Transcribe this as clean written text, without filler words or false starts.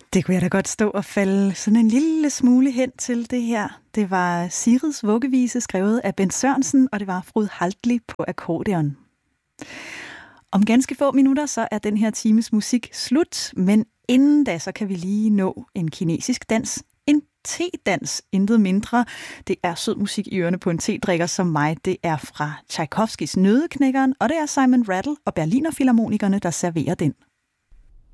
Det kunne jeg da godt stå og falde sådan en lille smule hen til det her. Det var Sigrids vuggevise, skrevet af Bent Sørensen, og det var Frode Haltli på akkordeon. Om ganske få minutter, så er den her times musik slut, men inden da, så kan vi lige nå en kinesisk dans. En te-dans, intet mindre. Det er sød musik i ørerne på en te-drikker som mig. Det er fra Tchaikovskis Nøddeknækkeren, og det er Simon Rattle og Berliner Filharmonikerne, der serverer den.